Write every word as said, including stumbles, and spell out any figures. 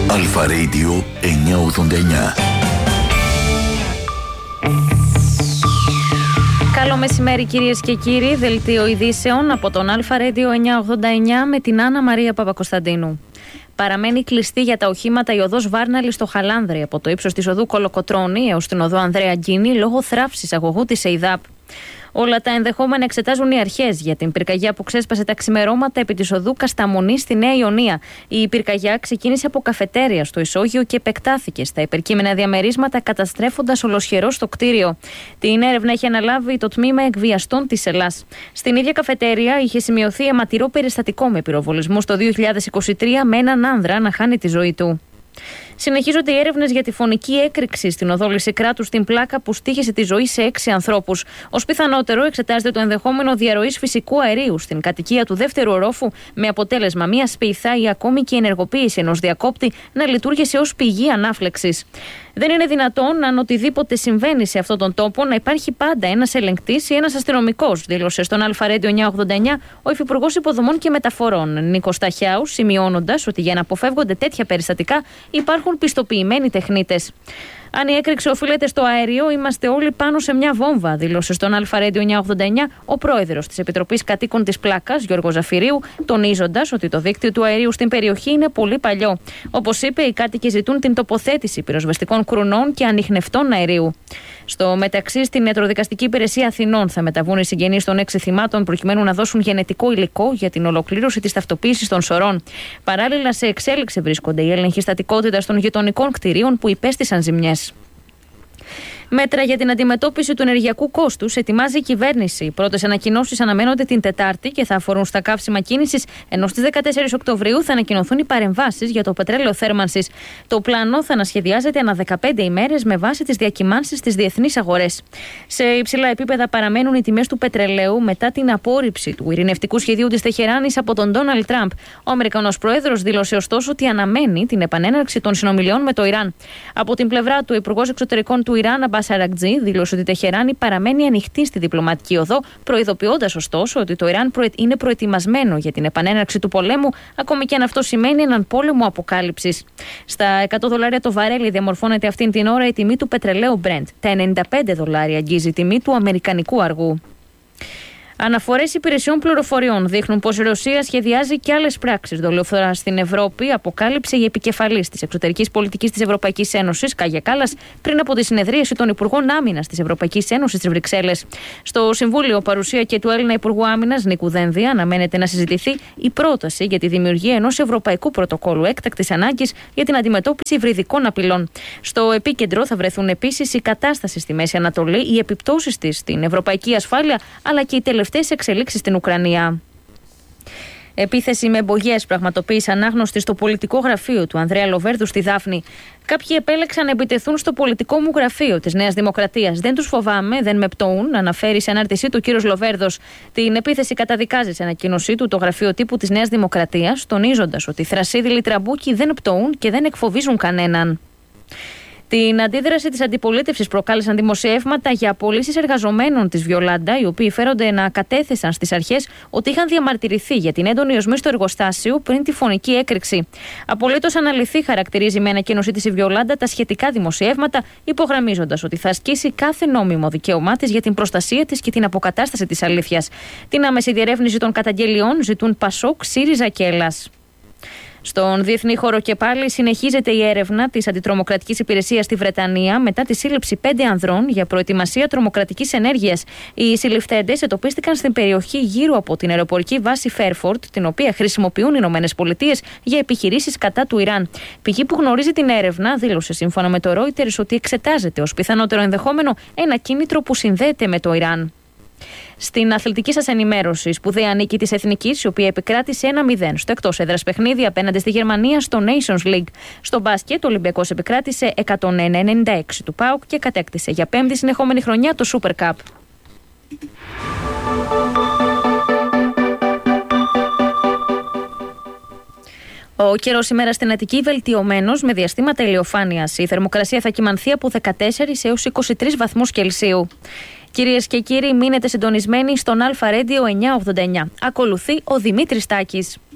Αλφα Radio εννιακόσια ογδόντα εννιά. Καλό μεσημέρι κυρίες και κύριοι, δελτίο ειδήσεων από τον Αλφα Radio εννιακόσια ογδόντα εννιά με την Άννα Μαρία Παπακοσταντίνου. Παραμένει κλειστή για τα οχήματα η οδός Βάρναλη στο Χαλάνδρη από το ύψος της οδού Κολοκοτρώνη έως την οδό Ανδρέα Γκίνη λόγω θράψης αγωγού της ΕΙΔΑΠ. Όλα τα ενδεχόμενα εξετάζουν οι αρχές για την πυρκαγιά που ξέσπασε τα ξημερώματα επί της οδού Κασταμονή στη Νέα Ιωνία. Η πυρκαγιά ξεκίνησε από καφετέρια στο ισόγειο και επεκτάθηκε στα υπερκείμενα διαμερίσματα, καταστρέφοντας ολοσχερός το κτίριο. Την έρευνα έχει αναλάβει το τμήμα εκβιαστών της Ελλάς. Στην ίδια καφετέρια είχε σημειωθεί αιματηρό περιστατικό με πυροβολισμούς το δύο χιλιάδες είκοσι τρία με έναν άνδρα να χάνει τη ζωή του. Συνεχίζονται οι έρευνες για τη φωνική έκρηξη στην οδό Λυσικράτου στην Πλάκα που στοίχησε τη ζωή σε έξι ανθρώπους. Ως πιθανότερο εξετάζεται το ενδεχόμενο διαρροής φυσικού αερίου στην κατοικία του δεύτερου ορόφου, με αποτέλεσμα μια σπιθά ή ακόμη και η ενεργοποίηση ενός διακόπτη να λειτουργήσε ως πηγή ανάφλεξης. Δεν είναι δυνατόν, αν οτιδήποτε συμβαίνει σε αυτόν τον τόπο, να υπάρχει πάντα ένας ελεγκτής ή ένας αστυνομικός, δήλωσε στον Αλφα Radio εννιακόσια ογδόντα εννιά ο Υφυπουργός Υποδομών και Μεταφορών Νίκος Ταχιάους, σημειώνοντας ότι για να αποφεύγονται τέτοια περιστατικά υπάρχουν πιστοποιημένοι τεχνίτες. Αν η έκρηξη οφείλεται στο αέριο, είμαστε όλοι πάνω σε μια βόμβα, δήλωσε στον Αλφα Radio εννιακόσια ογδόντα εννιά ο πρόεδρος της Επιτροπής Κατοίκων της Πλάκας, Γιώργος Ζαφυρίου, τονίζοντας ότι το δίκτυο του αερίου στην περιοχή είναι πολύ παλιό. Όπως είπε, οι κάτοικοι ζητούν την τοποθέτηση πυροσβεστικών κρουνών και ανιχνευτών αερίου. Στο μεταξύ, στην Ιατροδικαστική Υπηρεσία Αθηνών θα μεταβούν οι συγγενείς των έξι θυμάτων προκειμένου να δώσουν γενετικό υλικό για την ολοκλήρωση της ταυτοποίησης των σωρών. Παράλληλα, σε εξέλιξη βρίσκονται οι έλεγχοι στατικότητας των γειτονικών κτηρίων που υπέστησαν ζημιές. Μέτρα για την αντιμετώπιση του ενεργειακού κόστους ετοιμάζει η κυβέρνηση. Οι πρώτες ανακοινώσεις αναμένονται την Τετάρτη και θα αφορούν στα καύσιμα κίνησης, ενώ στις δεκατέσσερις Οκτωβρίου θα ανακοινωθούν οι παρεμβάσεις για το πετρέλαιο θέρμανσης. Το πλάνο θα ανασχεδιάζεται ανά δεκαπέντε ημέρες με βάση τις διακυμάνσεις στις διεθνείς αγορές. Σε υψηλά επίπεδα παραμένουν οι τιμές του πετρελαίου μετά την απόρριψη του ειρηνευτικού σχεδίου της Τεχεράνης από τον Ντόναλντ Τραμπ. Ο Αμερικανός πρόεδρος δήλωσε ωστόσο ότι αναμένει την επανέναρξη των συνομιλιών με το Ιράν. Από την πλευρά του, ο Υπουργός Εξωτερικών του Ιράν, Σαρακτζή, δήλωσε ότι η Τεχεράνη παραμένει ανοιχτή στη διπλωματική οδό, προειδοποιώντας ωστόσο ότι το Ιράν είναι προετοιμασμένο για την επανέναρξη του πολέμου, ακόμη και αν αυτό σημαίνει έναν πόλεμο αποκάλυψης. Στα εκατό δολάρια το βαρέλι διαμορφώνεται αυτήν την ώρα η τιμή του πετρελαίου Brent. Τα ενενήντα πέντε δολάρια αγγίζει η τιμή του αμερικανικού αργού. Αναφορές υπηρεσιών πληροφοριών δείχνουν πως η Ρωσία σχεδιάζει και άλλες πράξεις δολοφονίας στην Ευρώπη, αποκάλυψε η επικεφαλής της εξωτερικής πολιτικής της Ευρωπαϊκής Ένωσης, Κάγια Κάλλας, πριν από τη συνεδρίαση των Υπουργών Άμυνας της Ευρωπαϊκής Ένωσης στις Βρυξέλλες. Στο Συμβούλιο, παρουσία και του Έλληνα Υπουργού Άμυνας Νίκου Δένδια, αναμένεται να συζητηθεί η πρόταση για τη δημιουργία ενός Ευρωπαϊκού Πρωτοκόλου έκτακτης ανάγκης για την αντιμετώπιση υβριδικών απειλών. Στο επίκεντρο θα βρεθούν επίσης η κατάσταση στη Μέση Ανατολή, οι επιπτώσεις της στην ευρωπαϊκή ασφάλεια, αλλά και οι τελευταίες εξελίξεις στην Ουκρανία. Επίθεση με εμπογιές πραγματοποίησε ανάγνωστη στο πολιτικό γραφείο του Ανδρέα Λοβέρδου στη Δάφνη. Κάποιοι επέλεξαν να επιτεθούν στο πολιτικό μου γραφείο της Νέας Δημοκρατίας. Δεν τους φοβάμαι, δεν με πτωούν, αναφέρει σε ανάρτησή του ο κύριος Λοβέρδος. Την επίθεση καταδικάζει σε ανακοίνωσή του το γραφείο τύπου της Νέας Δημοκρατίας, τονίζοντας ότι οι Θρασίδηλοι τραμπούκοι δεν πτωούν και δεν εκφοβίζουν κανέναν. Την αντίδραση της αντιπολίτευσης προκάλεσαν δημοσιεύματα για απολύσεις εργαζομένων της Βιολάντα, οι οποίοι φέρονται να κατέθεσαν στις αρχές ότι είχαν διαμαρτυρηθεί για την έντονη οσμή στο εργοστάσιο πριν τη φωνική έκρηξη. Απολύτως αναλυθή χαρακτηρίζει με ανακοίνωσή της η Βιολάντα τα σχετικά δημοσιεύματα, υπογραμμίζοντας ότι θα ασκήσει κάθε νόμιμο δικαίωμά της για την προστασία της και την αποκατάσταση της αλήθειας. Την άμεση διερεύνηση των καταγγελιών ζητούν Πασόκ, ΣΥΡΙΖΑ και Ελλάς. Στον διεθνή χώρο και πάλι συνεχίζεται η έρευνα της Αντιτρομοκρατικής Υπηρεσίας στη Βρετανία μετά τη σύλληψη πέντε ανδρών για προετοιμασία τρομοκρατικής ενέργειας. Οι συλληφθέντες εντοπίστηκαν στην περιοχή γύρω από την αεροπορική βάση Φέρφορντ, την οποία χρησιμοποιούν οι Ηνωμένες Πολιτείες για επιχειρήσεις κατά του Ιράν. Πηγή που γνωρίζει την έρευνα δήλωσε σύμφωνα με το Reuters ότι εξετάζεται ως πιθανότερο ενδεχόμενο ένα κίνητρο που συνδέεται με το Ιράν. Στην αθλητική σας ενημέρωση, σπουδαία νίκη της Εθνικής, η οποία επικράτησε ένα μηδέν στο εκτός έδρας παιχνίδι απέναντι στη Γερμανία στο Nations League. Στο μπάσκετ, ο Ολυμπιακός επικράτησε εκατόν ένα ενενήντα έξι του ΠΑΟΚ και κατέκτησε για πέμπτη συνεχόμενη χρονιά το Super Cup. Ο καιρός σήμερα στην Αττική βελτιωμένος με διαστήματα ηλιοφάνειας. Η θερμοκρασία θα κυμανθεί από δεκατέσσερις έως είκοσι τρεις βαθμούς Κελσίου. Κυρίες και κύριοι, μείνετε συντονισμένοι στον Αλφα Radio εννιακόσια ογδόντα εννιά. Ακολουθεί ο Δημήτρης Τάκης.